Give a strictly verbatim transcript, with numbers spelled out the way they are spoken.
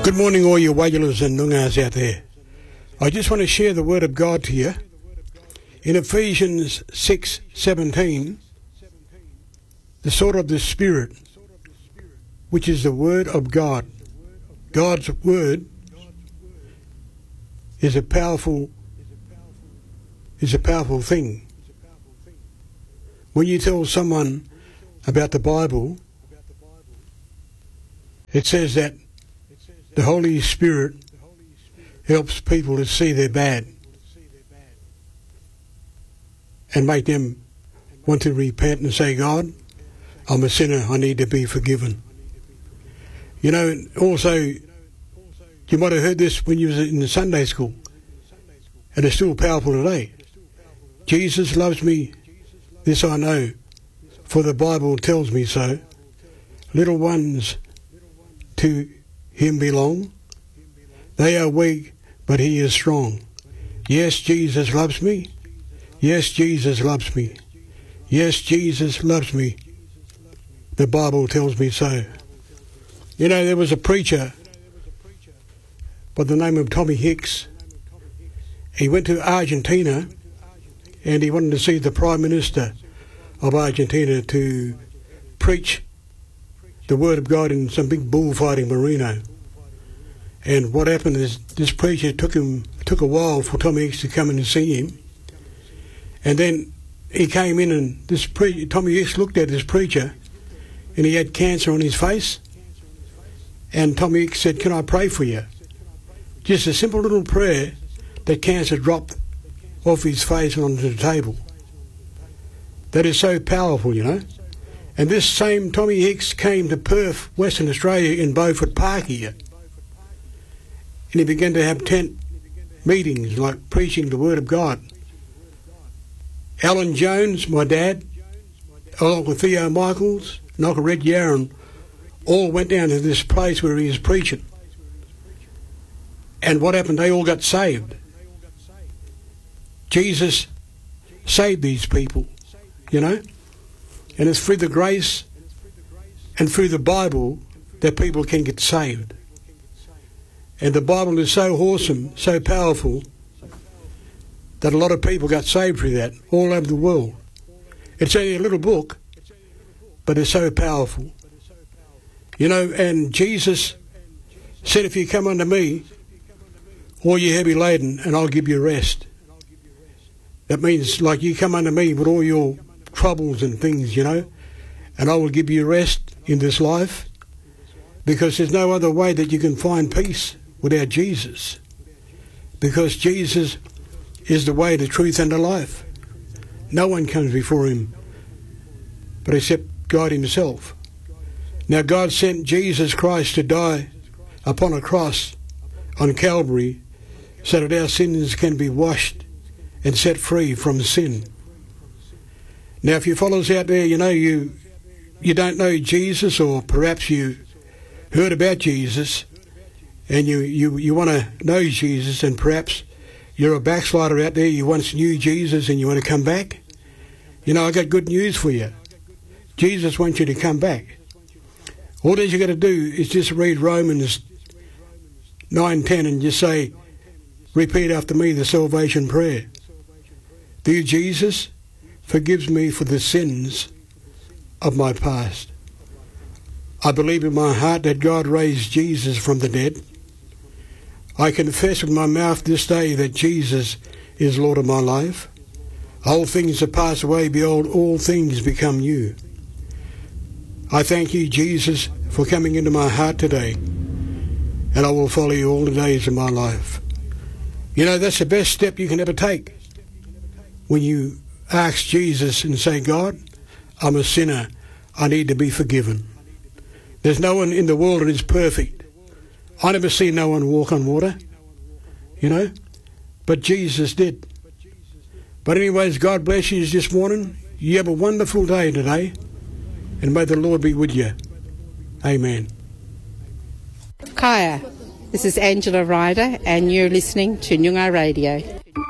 Good morning, all you Wagulers and Noongas out there. I just want to share the Word of God to you. In Ephesians six seventeen, the sword of the Spirit, which is the Word of God. God's Word is a powerful, is a powerful thing. When you tell someone about the Bible, it says that the Holy Spirit helps people to see their bad and make them want to repent and say, God, I'm a sinner, I need to be forgiven. You know, also, you might have heard this when you was in the Sunday school, and it's still powerful today. Jesus loves me, this I know, for the Bible tells me so. Little ones to Him belong. They are weak, but He is strong. Yes, Jesus loves me. Yes, Jesus loves me. Yes, Jesus loves me. The Bible tells me so. You know, there was a preacher by the name of Tommy Hicks. He went to Argentina and he wanted to see the Prime Minister of Argentina to preach the Word of God in some big bullfighting marino. And what happened is this preacher took him took a while for Tommy Hicks to come in and see him. And then he came in and this pre- Tommy Hicks looked at this preacher and he had cancer on his face. And Tommy Hicks said, can I pray for you? Just a simple little prayer, that cancer dropped off his face and onto the table. That is so powerful, you know. And this same Tommy Hicks came to Perth, Western Australia, in Beaufort Park here. And he began to have tent meetings, like preaching the Word of God. Alan Jones, my dad, along with Theo Michaels, and Uncle Red Yaron, all went down to this place where he was preaching. And what happened? They all got saved. Jesus saved these people, you know. And it's through the grace and through the Bible that people can get saved. And the Bible is so awesome, so powerful, that a lot of people got saved through that all over the world. It's only a little book, but it's so powerful. You know, and Jesus said, if you come unto me, all you heavy laden, and I'll give you rest. That means, like, you come unto me with all your troubles and things, you know, and I will give you rest in this life, because there's no other way that you can find peace without Jesus, because Jesus is the way, the truth and the life. No one comes before him but except God himself. Now God sent Jesus Christ to die upon a cross on Calvary so that our sins can be washed and set free from sin. Now, if you fellows out there, you know, you you don't know Jesus, or perhaps you heard about Jesus and you, you, you want to know Jesus, and perhaps you're a backslider out there, you once knew Jesus and you want to come back, you know, I got good news for you. Jesus wants you to come back. All that you got to do is just read Romans nine ten and just say, repeat after me the salvation prayer. Dear Jesus, forgives me for the sins of my past. I believe in my heart that God raised Jesus from the dead. I confess with my mouth this day that Jesus is Lord of my life. Old things have passed away, behold, all things become new. I thank you, Jesus, for coming into my heart today, and I will follow you all the days of my life. You know, that's the best step you can ever take. When you ask Jesus and say, God, I'm a sinner, I need to be forgiven. There's no one in the world that is perfect. I never seen no one walk on water, you know, but Jesus did. But anyways, God bless you this morning. You have a wonderful day today, and may the Lord be with you. Amen. Kaya, this is Angela Ryder, and you're listening to Noongar Radio.